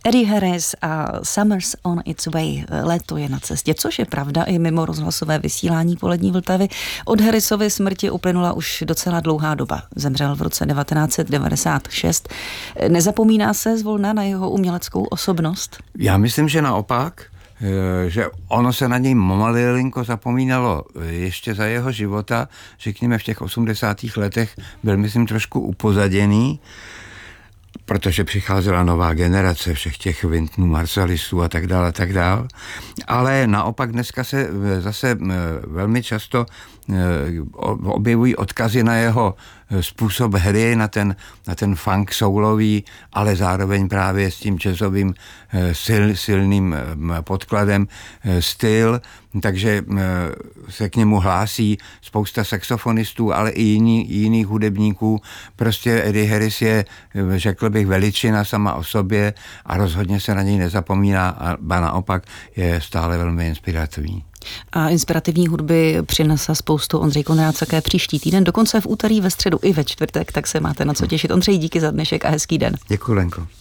Eddie Harris a Summer's on its way, léto je na cestě, což je pravda i mimo rozhlasové vysílání Polední Vltavy. Od Harrisovy smrti uplynula už docela dlouhá doba. Zemřel v roce 1996. Nezapomíná se zvolna na jeho uměleckou osobnost? Já myslím, že naopak, že ono se na něj malinko zapomínalo ještě za jeho života, řekněme v těch 80. letech byl, myslím, trošku upozaděný, protože přicházela nová generace všech těch Wyntonů, Marsalisů a tak dále. Ale naopak dneska se zase velmi často objevují odkazy na jeho způsob hry, na ten funk soulový, ale zároveň právě s tím jazzovým silným podkladem styl, takže se k němu hlásí spousta saxofonistů, ale i jiných hudebníků. Prostě Eddie Harris je, řekl bych, veličina sama o sobě a rozhodně se na něj nezapomíná, a naopak je stále velmi inspirativní. A inspirativní hudby přinesla spoustu Ondřej Konrád také příští týden, dokonce v úterý, ve středu i ve čtvrtek, tak se máte na co těšit. Ondřej, díky za dnešek a hezký den. Děkuji, Lenko.